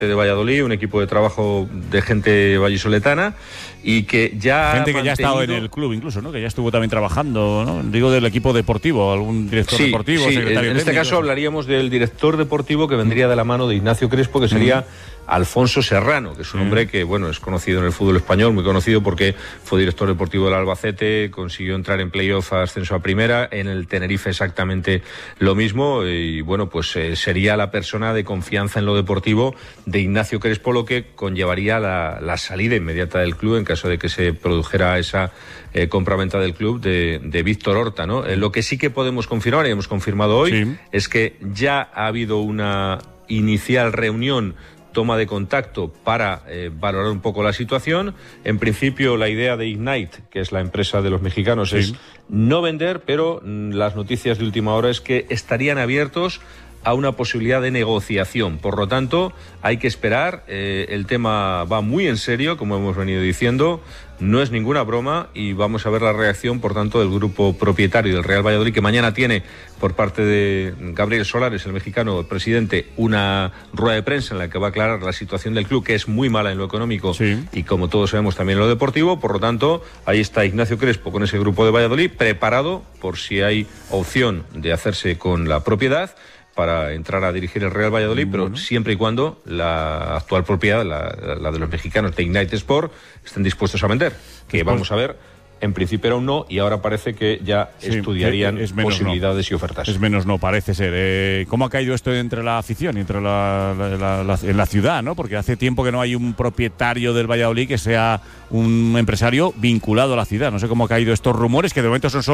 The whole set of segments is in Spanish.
de Valladolid, un equipo de trabajo de gente vallisoletana y que ya gente que ya ha estado en el club incluso, ¿no? Que ya estuvo también trabajando, ¿no? Digo, del equipo deportivo, algún director deportivo, secretario en este técnico, caso hablaríamos del director deportivo que vendría de la mano de Ignacio Crespo, que sería Alfonso Serrano, que es un hombre que, bueno, es conocido en el fútbol español, muy conocido porque fue director deportivo del Albacete, consiguió entrar en playoff a ascenso a primera, en el Tenerife exactamente lo mismo, y bueno, pues sería la persona de confianza en lo deportivo de Ignacio Crespo, lo que conllevaría la salida inmediata del club en caso de que se produjera esa compraventa del club de Víctor Horta, ¿no? Lo que sí que podemos confirmar, y hemos confirmado hoy, es que ya ha habido una inicial reunión, toma de contacto para valorar un poco la situación. En principio, la idea de Ignite, que es la empresa de los mexicanos, es no vender, pero las noticias de última hora es que estarían abiertos a una posibilidad de negociación. Por lo tanto, hay que esperar. El tema va muy en serio, como hemos venido diciendo. No es ninguna broma y vamos a ver la reacción, por tanto, del grupo propietario del Real Valladolid, que mañana tiene, por parte de Gabriel Solares, el mexicano, el presidente, una rueda de prensa en la que va a aclarar la situación del club, que es muy mala en lo económico y, como todos sabemos, también en lo deportivo. Por lo tanto, ahí está Ignacio Crespo con ese grupo de Valladolid, preparado por si hay opción de hacerse con la propiedad para entrar a dirigir el Real Valladolid, pero siempre y cuando la actual propiedad, la de los mexicanos de Ignite Sport, estén dispuestos a vender, que vamos a ver. En principio era un no y ahora parece que ya estudiarían posibilidades y ofertas. Es menos no, parece ser. ¿Cómo ha caído esto entre la afición y entre en la ciudad, ¿no? Porque hace tiempo que no hay un propietario del Valladolid que sea un empresario vinculado a la ciudad. No sé cómo ha caído estos rumores, que de momento son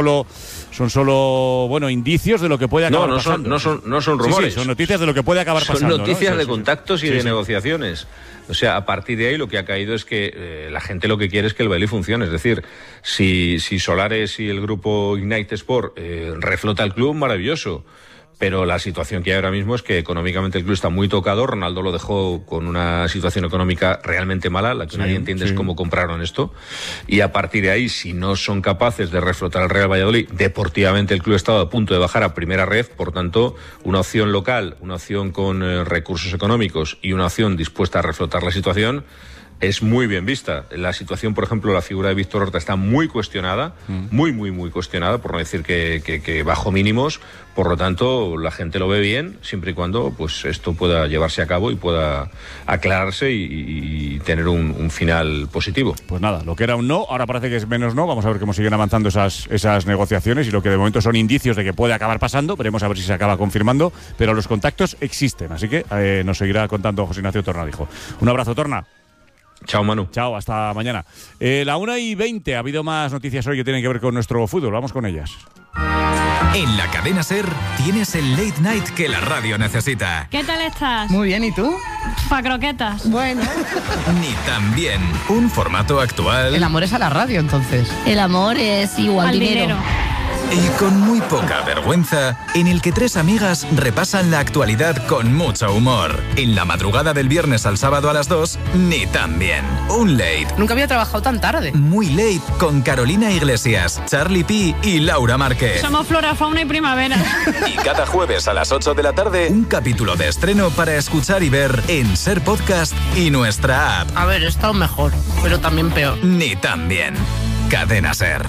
solo bueno, indicios de lo que puede acabar pasando. No son rumores. Son noticias de lo que puede acabar pasando. Son noticias de contactos y de negociaciones. O sea, a partir de ahí lo que ha caído es que la gente lo que quiere es que el Valladolid funcione. Es decir, si Solares y el grupo Ignite Sport reflota el club, maravilloso. Pero la situación que hay ahora mismo es que económicamente el club está muy tocado. Ronaldo lo dejó con una situación económica realmente mala. La que nadie entiende es cómo compraron esto. Y a partir de ahí, si no son capaces de reflotar al Real Valladolid, deportivamente el club ha estado a punto de bajar a primera red. Por tanto, una opción local, una opción con recursos económicos y una opción dispuesta a reflotar la situación es muy bien vista. La situación, por ejemplo, la figura de Víctor Horta está muy cuestionada, muy cuestionada, por no decir que bajo mínimos. Por lo tanto, la gente lo ve bien, siempre y cuando pues esto pueda llevarse a cabo y pueda aclararse y tener un final positivo. Pues nada, lo que era un no, ahora parece que es menos no. Vamos a ver cómo siguen avanzando esas negociaciones y lo que de momento son indicios de que puede acabar pasando. Veremos a ver si se acaba confirmando, pero los contactos existen, así que nos seguirá contando José Ignacio Tornadijo. Un abrazo, Torna. Chao, Manu. Chao, hasta mañana. 1:20. Ha habido más noticias hoy que tienen que ver con nuestro fútbol. Vamos con ellas. En la cadena SER tienes el late night que la radio necesita. ¿Qué tal estás? Muy bien, ¿y tú? Pa' croquetas. Bueno. Ni tan bien. Un formato actual. El amor es a la radio, entonces. El amor es igual al dinero. Y con muy poca vergüenza, en el que tres amigas repasan la actualidad con mucho humor. En la madrugada del viernes al sábado a las 2, ni tan bien. Un late. Nunca había trabajado tan tarde. Muy late con Carolina Iglesias, Charlie P y Laura Márquez. Somos flora, fauna y primavera. Y cada jueves a las 8 de la tarde, un capítulo de estreno para escuchar y ver en SER Podcast y nuestra app. A ver, he estado mejor, pero también peor. Ni tan bien. Cadena SER.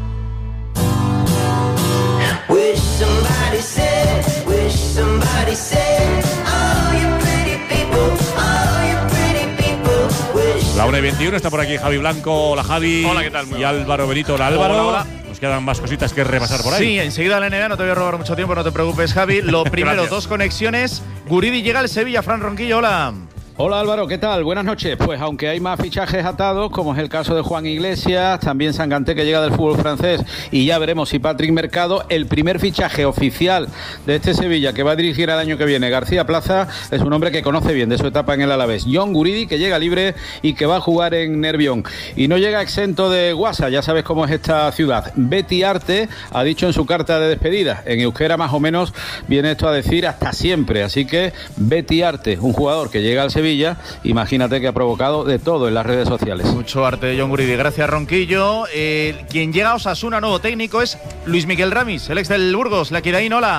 Wish somebody said, oh, you pretty people, La 1:21 está por aquí Javi Blanco. Hola, Javi. Hola, ¿qué tal? Y Álvaro Benito. Hola, Álvaro. Hola. Nos quedan más cositas que repasar por ahí. Sí, enseguida la NBA, no te voy a robar mucho tiempo, no te preocupes, Javi. Lo primero, dos conexiones. Guridi llega al Sevilla. Fran Ronquillo, hola. Hola Álvaro, ¿qué tal? Buenas noches. Pues aunque hay más fichajes atados, como es el caso de Juan Iglesias, también Sanganté, que llega del fútbol francés, y ya veremos si Patrick Mercado, el primer fichaje oficial de este Sevilla que va a dirigir el año que viene, García Plaza, es un hombre que conoce bien de su etapa en el Alavés. John Guridi, que llega libre y que va a jugar en Nervión. Y no llega exento de guasa, ya sabes cómo es esta ciudad. Betty Arte ha dicho en su carta de despedida, en euskera más o menos viene esto a decir hasta siempre, así que Betty Arte, un jugador que llega al Sevilla, imagínate que ha provocado de todo en las redes sociales. Mucho arte de John Guridi, gracias Ronquillo. Quien llega a Osasuna, nuevo técnico, es Luis Miguel Ramis, el ex del Burgos, la Quiraín, hola.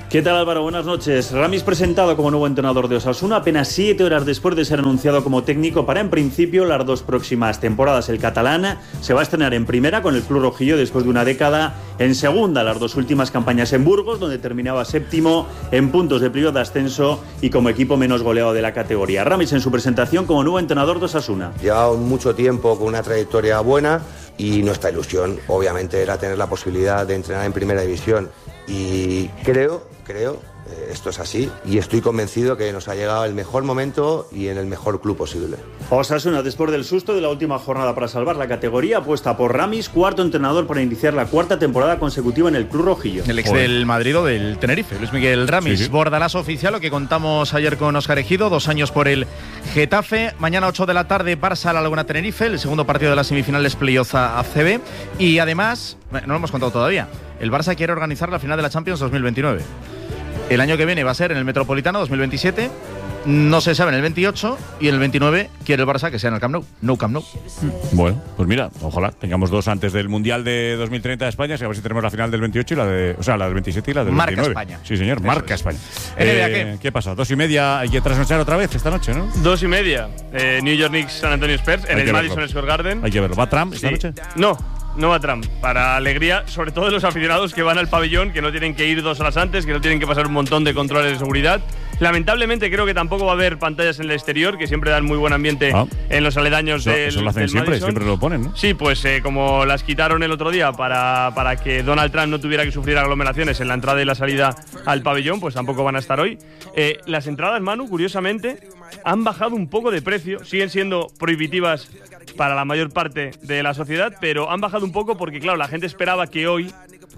¿Qué tal, Álvaro? Buenas noches. Ramis presentado como nuevo entrenador de Osasuna apenas 7 horas después de ser anunciado como técnico para, en principio, las 2 próximas temporadas. El catalán se va a estrenar en primera con el club rojillo después de una década, en segunda las 2 últimas campañas en Burgos, donde terminaba séptimo en puntos de playoff de ascenso y como equipo menos goleado de la categoría. Ramis en su presentación como nuevo entrenador de Osasuna. Lleva mucho tiempo con una trayectoria buena y nuestra ilusión, obviamente, era tener la posibilidad de entrenar en primera división. Y creo, esto es así, y estoy convencido que nos ha llegado el mejor momento y en el mejor club posible. Osasuna, después del susto de la última jornada para salvar la categoría, apuesta por Ramis, cuarto entrenador para iniciar la 4ª temporada consecutiva en el club rojillo. El ex del Madrid o del Tenerife, Luis Miguel Ramis. Sí. Bordalazo oficial, lo que contamos ayer con Óscar Ejido, 2 años por el Getafe. Mañana 8 de la tarde, Barça La Laguna Tenerife, el segundo partido de las semifinales playoff ACB. Y además, no lo hemos contado todavía, el Barça quiere organizar la final de la Champions 2029. El año que viene va a ser en el Metropolitano, 2027. No se sabe en el 28 y en el 29 quiere el Barça que sea en el Camp Nou. No Camp Nou. Bueno, pues mira, ojalá tengamos 2 antes del Mundial de 2030 de España, a ver si tenemos la final del 28 y la del 27 y la del Marca 29. España. Sí, señor, Eso marca es. España. NBA, ¿Qué pasa? 2:30, hay que trasnochar otra vez esta noche, ¿no? 2:30. New York Knicks, San Antonio Spurs, en el Madison Square Garden. Hay que verlo. ¿Va Trump esta noche? No va Trump, para alegría, sobre todo de los aficionados que van al pabellón, que no tienen que ir 2 horas antes, que no tienen que pasar un montón de controles de seguridad. Lamentablemente creo que tampoco va a haber pantallas en el exterior, que siempre dan muy buen ambiente en los aledaños del Eso lo hacen Madison. siempre lo ponen, ¿no? Sí, pues como las quitaron el otro día para que Donald Trump no tuviera que sufrir aglomeraciones en la entrada y la salida al pabellón, pues tampoco van a estar hoy. Las entradas, Manu, curiosamente, han bajado un poco de precio, siguen siendo prohibitivas para la mayor parte de la sociedad, pero han bajado un poco porque, claro, la gente esperaba que hoy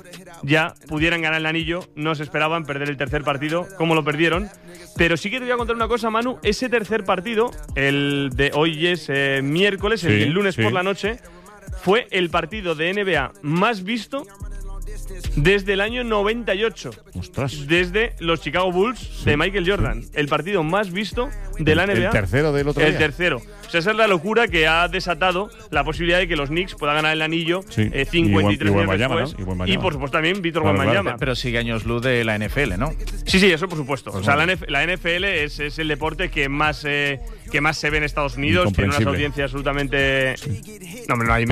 ya pudieran ganar el anillo, no se esperaban perder el tercer partido, como lo perdieron. Pero sí que te voy a contar una cosa, Manu, ese tercer partido, el de hoy es miércoles, el lunes por la noche, fue el partido de NBA más visto desde el año 98. Ostras. Desde los Chicago Bulls de Michael Jordan. El partido más visto de la NBA. ¿El tercero del otro día? El tercero. O sea, esa es la locura que ha desatado la posibilidad de que los Knicks puedan ganar el anillo 53 años después. ¿No? Y por supuesto también Víctor Wembanyama. Pero sigue años luz de la NFL, ¿no? Sí, eso por supuesto. Pues o sea, la NFL es el deporte que más se ve en Estados Unidos. Tiene unas audiencias absolutamente… No, hombre, no hay…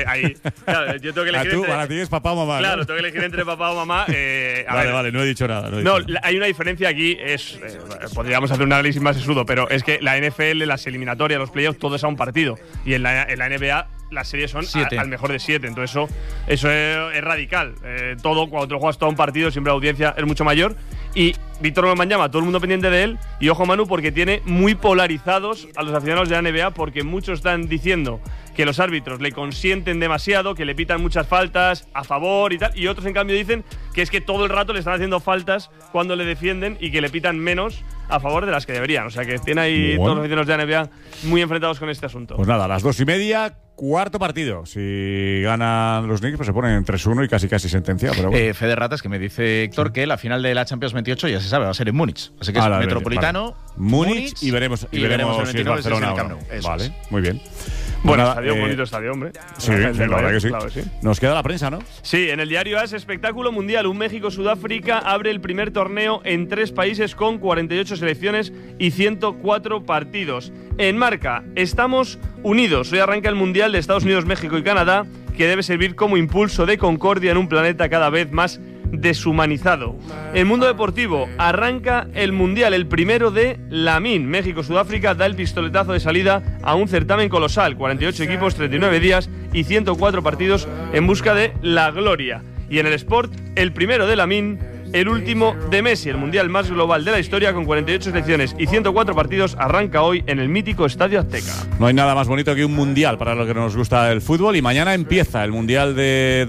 Claro, yo tengo que elegir para ti es papá o mamá. Claro, ¿no? tengo que elegir entre papá o mamá. Vale, no he dicho nada. Hay una diferencia aquí. Podríamos hacer un análisis más sesudo, pero es que la NFL, las eliminatorias, los playoffs, todo es a un partido. Y en la NBA las series son al mejor de 7. Entonces eso es radical. Cuando tú juegas todo un partido, siempre la audiencia es mucho mayor. Y Víctor Wembanyama, todo el mundo pendiente de él. Y ojo, Manu, porque tiene muy polarizados a los aficionados de la NBA, porque muchos están diciendo que los árbitros le consienten demasiado, que le pitan muchas faltas a favor y tal, y otros en cambio dicen que es que todo el rato le están haciendo faltas cuando le defienden y que le pitan menos a favor de las que deberían. O sea que tiene ahí todos los aficionados de la NBA muy enfrentados con este asunto. Pues nada, a las 2:30, cuarto partido. Si ganan los Knicks, pues se ponen en 3-1 y casi sentenciado. Pero bueno. Fede Ratas, que me dice Héctor que la final de la Champions 28 ya se sabe, va a ser en Múnich. Así que es Metropolitano, Múnich y veremos el 29 si es Barcelona o no. Vale, muy bien. Bueno, estadio, bonito estadio, hombre. Sí, la verdad que sí. Claro que sí. Nos queda la prensa, ¿no? Sí, en el diario AS, espectáculo mundial. Un México-Sudáfrica abre el primer torneo en 3 países con 48 selecciones y 104 partidos. En Marca, estamos unidos. Hoy arranca el Mundial de Estados Unidos, México y Canadá, que debe servir como impulso de concordia en un planeta cada vez más deshumanizado. En Mundo Deportivo arranca el Mundial, el primero de Lamin. México-Sudáfrica da el pistoletazo de salida a un certamen colosal. 48 equipos, 39 días y 104 partidos en busca de la gloria. Y en el Sport, el primero de Lamin, el último de Messi. El Mundial más global de la historia, con 48 selecciones y 104 partidos, arranca hoy en el mítico Estadio Azteca. No hay nada más bonito que un Mundial para los que nos gusta el fútbol, y mañana empieza el Mundial de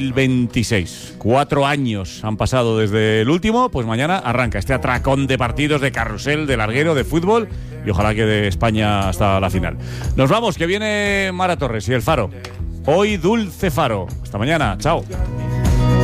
2026. 4 años han pasado desde el último, pues mañana arranca este atracón de partidos, de carrusel, de larguero, de fútbol, y ojalá que de España hasta la final. Nos vamos, que viene Mara Torres y El Faro. Hoy Dulce Faro. Hasta mañana, chao.